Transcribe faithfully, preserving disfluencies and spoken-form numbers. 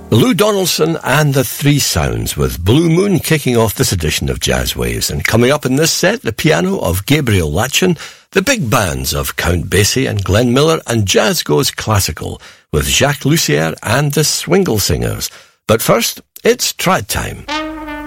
Lou Donaldson and the Three Sounds with Blue Moon kicking off this edition of Jazz Waves. And coming up in this set, the piano of Gabriel Latchin, the big bands of Count Basie and Glenn Miller, and jazz goes classical with Jacques Lussier and the Swingle Singers. But first, it's trad time.